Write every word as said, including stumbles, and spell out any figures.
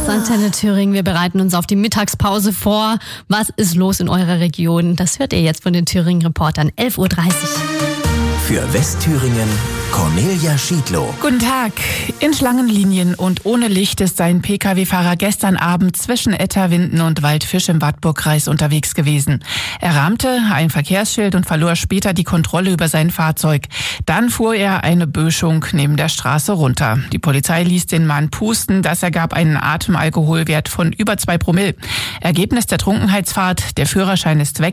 ist Antenne Thüringen. Wir bereiten uns auf die Mittagspause vor. Was ist los in eurer Region? Das hört ihr jetzt von den Thüringen-Reportern. elf Uhr dreißig. Für Westthüringen Cornelia Schiedlow. Guten Tag. In Schlangenlinien und ohne Licht ist ein Pkw-Fahrer gestern Abend zwischen Etterwinden und Waldfisch im Wartburgkreis unterwegs gewesen. Er rahmte ein Verkehrsschild und verlor später die Kontrolle über sein Fahrzeug. Dann fuhr er eine Böschung neben der Straße runter. Die Polizei ließ den Mann pusten. Das ergab einen Atemalkoholwert von über zwei Promille. Ergebnis der Trunkenheitsfahrt: der Führerschein ist weg.